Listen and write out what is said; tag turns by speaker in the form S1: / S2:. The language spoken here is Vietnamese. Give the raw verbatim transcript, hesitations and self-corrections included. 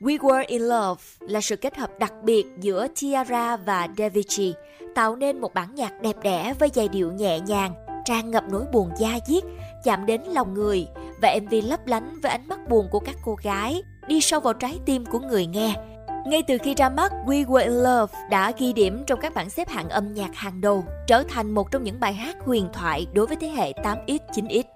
S1: We Were in Love là sự kết hợp đặc biệt giữa Ciara và Davichi, tạo nên một bản nhạc đẹp đẽ với giai điệu nhẹ nhàng, tràn ngập nỗi buồn da diết, chạm đến lòng người, và em vê lấp lánh với ánh mắt buồn của các cô gái, đi sâu vào trái tim của người nghe. Ngay từ khi ra mắt, We Were in Love đã ghi điểm trong các bảng xếp hạng âm nhạc hàng đầu, trở thành một trong những bài hát huyền thoại đối với thế hệ tám x, chín x.